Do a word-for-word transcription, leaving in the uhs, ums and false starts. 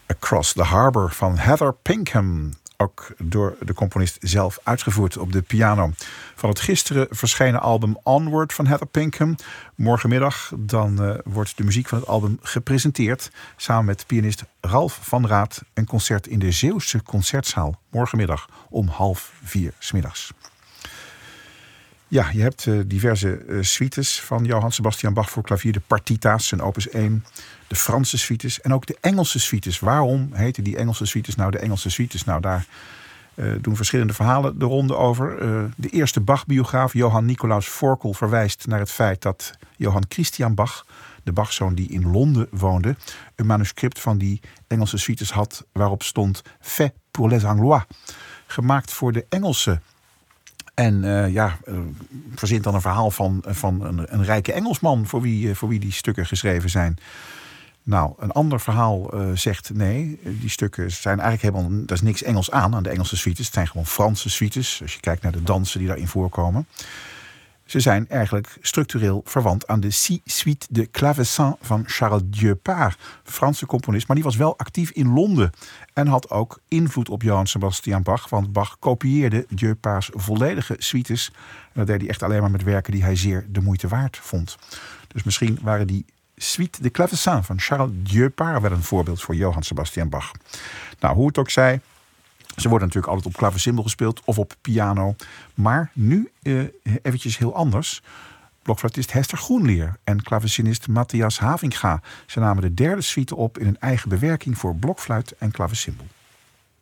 Across the Harbor van Heather Pinkham. Ook door de componist zelf uitgevoerd op de piano. Van het gisteren verschenen album Onward van Heather Pinkham. Morgenmiddag dan uh, wordt de muziek van het album gepresenteerd. Samen met pianist Ralf van Raat. Een concert in de Zeeuwse Concertzaal. Morgenmiddag om half vier 's middags. Ja, je hebt uh, diverse uh, suites van Johann Sebastian Bach voor klavier. De partita's, zijn opus één. De Franse suites en ook de Engelse suites. Waarom heten die Engelse suites nou de Engelse suites? Nou, daar uh, doen verschillende verhalen de ronde over. Uh, de eerste Bach-biograaf, Johann Nicolaus Forkel, verwijst naar het feit dat Johann Christian Bach, de Bachzoon die in Londen woonde, een manuscript van die Engelse suites had waarop stond Fait pour les Anglois. Gemaakt voor de Engelsen. En uh, ja, uh, verzint dan een verhaal van, van een, een rijke Engelsman voor wie, uh, voor wie die stukken geschreven zijn. Nou, een ander verhaal uh, zegt nee, die stukken zijn eigenlijk helemaal, daar is niks Engels aan, aan de Engelse suites. Het zijn gewoon Franse suites, als je kijkt naar de dansen die daarin voorkomen. Ze zijn eigenlijk structureel verwant aan de Six Suites de Clavecin van Charles Dieupart, Franse componist. Maar die was wel actief in Londen en had ook invloed op Johann Sebastian Bach. Want Bach kopieerde Dieupparts volledige suites. En dat deed hij echt alleen maar met werken die hij zeer de moeite waard vond. Dus misschien waren die Suite de Clavecin van Charles Dieupart wel een voorbeeld voor Johann Sebastian Bach. Nou, hoe het ook zij, ze worden natuurlijk altijd op klavecimbal gespeeld of op piano. Maar nu uh, eventjes heel anders. Blokfluitist Hester Groenleer en klavecinist Matthias Havinga. Ze namen de derde suite op in een eigen bewerking voor blokfluit en klavecimbal.